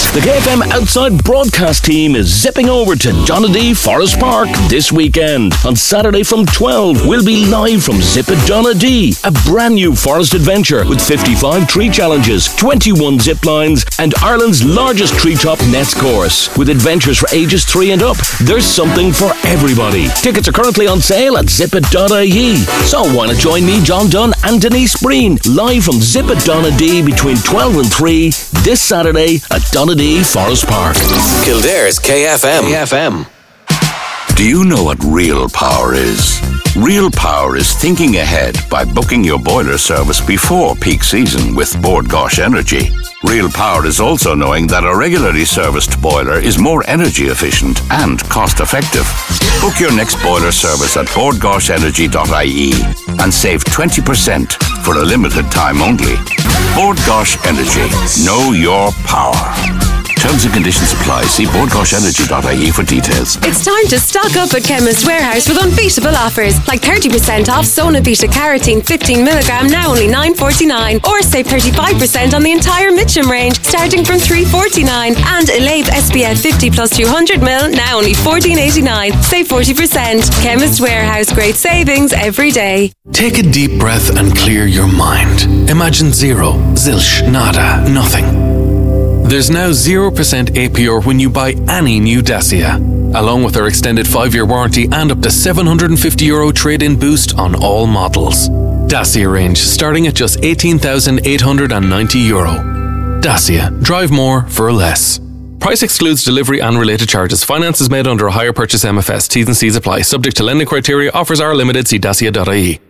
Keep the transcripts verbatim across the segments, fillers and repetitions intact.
The K F M Outside Broadcast team is zipping over to Donadea Forest Park this weekend. On Saturday from twelve, we'll be live from Zip at Donadea, a brand new forest adventure with fifty-five tree challenges, twenty-one zip lines, and Ireland's largest treetop nets course. With adventures for ages three and up, there's something for everybody. Tickets are currently on sale at zip at Donadea. So why not join me, John Dunn, and Denise Breen, live from Zip at Donadea between twelve and three this Saturday at Donadea Forest Park. Kildare's K F M. K F M. Do you know what real power is? Real power is thinking ahead by booking your boiler service before peak season with Bord Gáis Energy. Real power is also knowing that a regularly serviced boiler is more energy efficient and cost effective. Book your next boiler service at bord gáis energy dot I E and save twenty percent for a limited time only. Bord Gáis Energy. Know your power. Terms and conditions apply. See bord gáis energy dot I E for details. It's time to stock up at Chemist Warehouse with unbeatable offers, like thirty percent off Sonabeta Carotene fifteen milligram, now only nine forty-nine, or save thirty-five percent on the entire Mitchum range, starting from three forty-nine, and Elave S P F fifty plus two hundred milliliters, now only fourteen eighty-nine. Save forty percent. Chemist Warehouse, great savings every day. Take a deep breath and clear your mind. Imagine zero, zilch, nada, nothing. There's now zero percent A P R when you buy any new Dacia, along with our extended five-year warranty and up to seven hundred fifty euro trade-in boost on all models. Dacia range starting at just eighteen thousand eight hundred ninety euro. Dacia. Drive more for less. Price excludes delivery and related charges. Finance is made under a hire purchase M F S. T's and C's apply. Subject to lending criteria. Offers are limited. See dacia dot I E.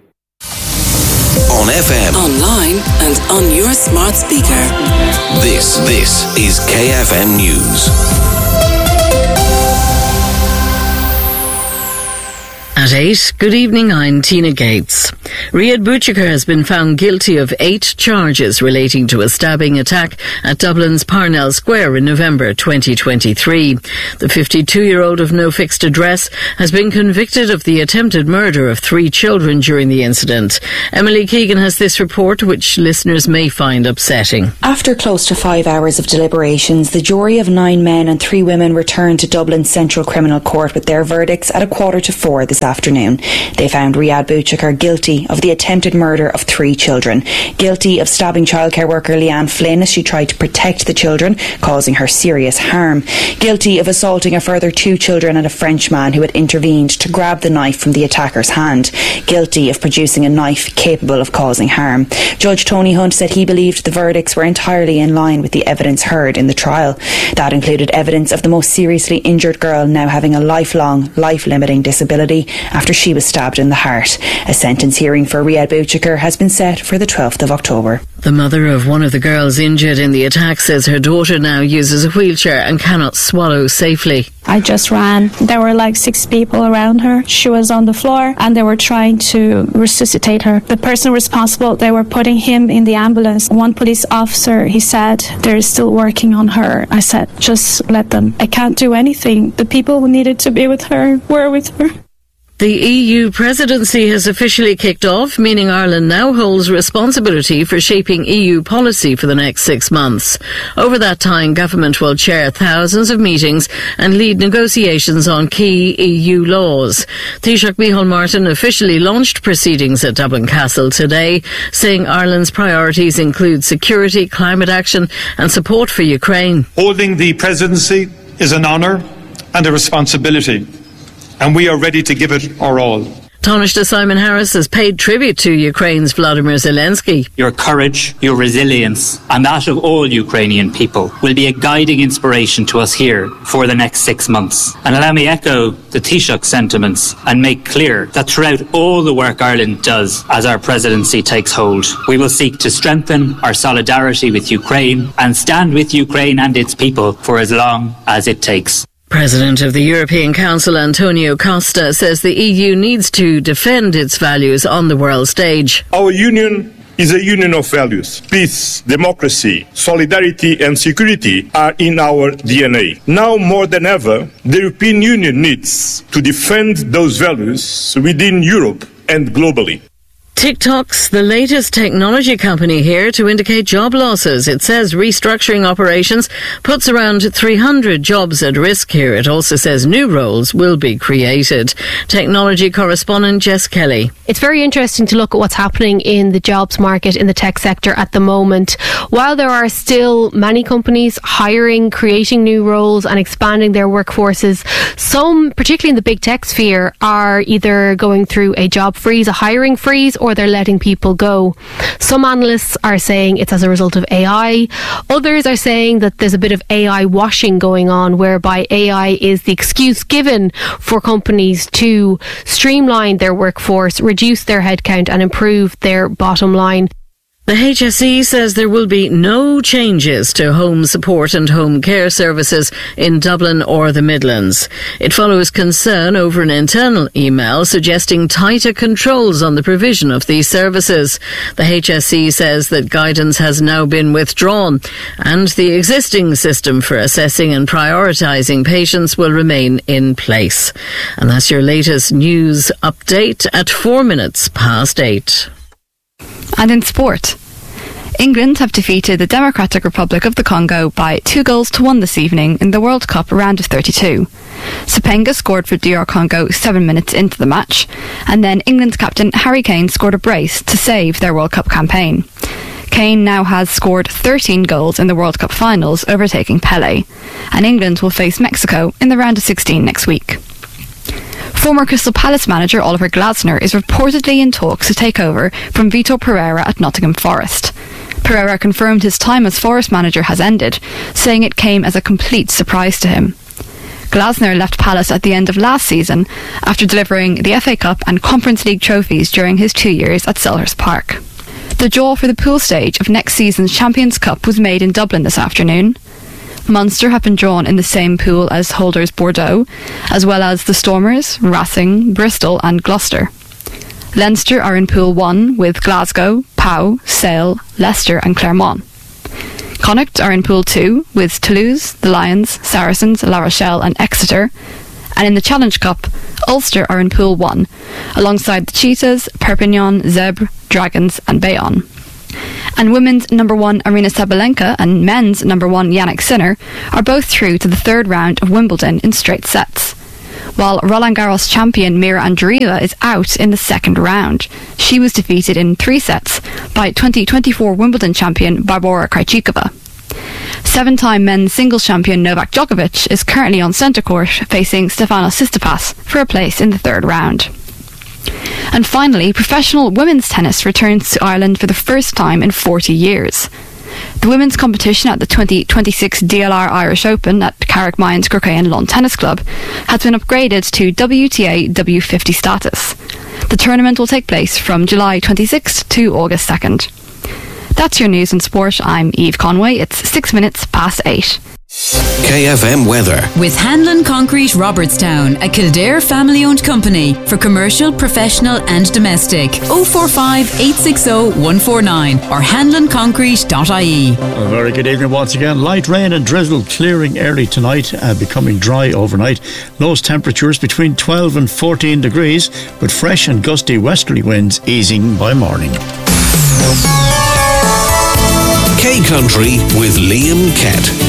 On F M, online and on your smart speaker. This, this is K F M News. At eight, good evening, I'm Tina Gates. Riyad Bouchikar has been found guilty of eight charges relating to a stabbing attack at Dublin's Parnell Square in November twenty twenty-three. The fifty-two-year-old of no fixed address has been convicted of the attempted murder of three children during the incident. Emily Keegan has this report, which listeners may find upsetting. After close to five hours of deliberations, the jury of nine men and three women returned to Dublin's Central Criminal Court with their verdicts at a quarter to four this afternoon. They found Riyad Bouchikar guilty of the attempted murder of three children, guilty of stabbing childcare worker Leanne Flynn as she tried to protect the children, causing her serious harm, guilty of assaulting a further two children and a Frenchman who had intervened to grab the knife from the attacker's hand, guilty of producing a knife capable of causing harm. Judge Tony Hunt said he believed the verdicts were entirely in line with the evidence heard in the trial. That included evidence of the most seriously injured girl now having a lifelong, life-limiting disability after she was stabbed in the heart. A sentence hearing for Riyad Bouchikar has been set for the twelfth of October. The mother of one of the girls injured in the attack says her daughter now uses a wheelchair and cannot swallow safely. I just ran. There were like six people around her. She was on the floor and they were trying to resuscitate her. The person responsible, they were putting him in the ambulance. One police officer, he said, they're still working on her. I said, just let them. I can't do anything. The people who needed to be with her were with her. The E U presidency has officially kicked off, meaning Ireland now holds responsibility for shaping E U policy for the next six months. Over that time, government will chair thousands of meetings and lead negotiations on key E U laws. Taoiseach Micheál Martin officially launched proceedings at Dublin Castle today, saying Ireland's priorities include security, climate action and support for Ukraine. Holding the presidency is an honour and a responsibility, and we are ready to give it our all. Taoiseach Simon Harris has paid tribute to Ukraine's Vladimir Zelensky. Your courage, your resilience, and that of all Ukrainian people will be a guiding inspiration to us here for the next six months. And allow me echo the Taoiseach sentiments and make clear that throughout all the work Ireland does as our presidency takes hold, we will seek to strengthen our solidarity with Ukraine and stand with Ukraine and its people for as long as it takes. President of the European Council Antonio Costa says the E U needs to defend its values on the world stage. Our union is a union of values. Peace, democracy, solidarity and security are in our D N A. Now more than ever, the European Union needs to defend those values within Europe and globally. TikTok's the latest technology company here to indicate job losses. It says restructuring operations puts around three hundred jobs at risk here. It also says new roles will be created. Technology correspondent Jess Kelly. It's very interesting to look at what's happening in the jobs market in the tech sector at the moment. While there are still many companies hiring, creating new roles and expanding their workforces, some, particularly in the big tech sphere, are either going through a job freeze, a hiring freeze, or they're letting people go. Some analysts are saying it's as a result of A I. Others are saying that there's a bit of A I washing going on, whereby A I is the excuse given for companies to streamline their workforce, reduce their headcount and improve their bottom line. The H S E says there will be no changes to home support and home care services in Dublin or the Midlands. It follows concern over an internal email suggesting tighter controls on the provision of these services. The H S E says that guidance has now been withdrawn and the existing system for assessing and prioritising patients will remain in place. And that's your latest news update at four minutes past eight. And in sport, England have defeated the Democratic Republic of the Congo by two goals to one this evening in the World Cup round of thirty-two. Sepenga scored for D R Congo seven minutes into the match, and then England's captain Harry Kane scored a brace to save their World Cup campaign. Kane now has scored thirteen goals in the World Cup finals, overtaking Pelé, and England will face Mexico in the round of sixteen next week. Former Crystal Palace manager Oliver Glasner is reportedly in talks to take over from Vitor Pereira at Nottingham Forest. Pereira confirmed his time as Forest manager has ended, saying it came as a complete surprise to him. Glasner left Palace at the end of last season after delivering the F A Cup and Conference League trophies during his two years at Selhurst Park. The draw for the pool stage of next season's Champions Cup was made in Dublin this afternoon. Munster have been drawn in the same pool as holders Bordeaux, as well as the Stormers, Racing, Bristol and Gloucester. Leinster are in Pool one with Glasgow, Pau, Sale, Leicester and Clermont. Connacht are in Pool two with Toulouse, the Lions, Saracens, La Rochelle and Exeter. And in the Challenge Cup, Ulster are in Pool one, alongside the Cheetahs, Perpignan, Zebre, Dragons and Bayonne. And women's number one Arina Sabalenka and men's number one Yannick Sinner are both through to the third round of Wimbledon in straight sets. While Roland Garros champion Mira Andreeva is out in the second round. She was defeated in three sets by twenty twenty-four Wimbledon champion Barbora Krejcikova. Seven-time men's singles champion Novak Djokovic is currently on centre court facing Stefanos Tsitsipas for a place in the third round. And finally, professional women's tennis returns to Ireland for the first time in forty years. The women's competition at the twenty twenty-six D L R Irish Open at Carrickmines Croquet Lawn Tennis Club has been upgraded to W T A W fifty status. The tournament will take place from July twenty-sixth to August second. That's your news and sport. I'm Eve Conway. It's six minutes past eight. K F M weather. With Hanlon Concrete Robertstown, a Kildare family-owned company for commercial, professional and domestic. oh four five, eight six oh, one four nine or hanlon concrete dot I E. A very good evening once again. Light rain and drizzle clearing early tonight, uh, becoming dry overnight. Lowest temperatures between twelve and fourteen degrees, with fresh and gusty westerly winds easing by morning. K Country with Liam Kett.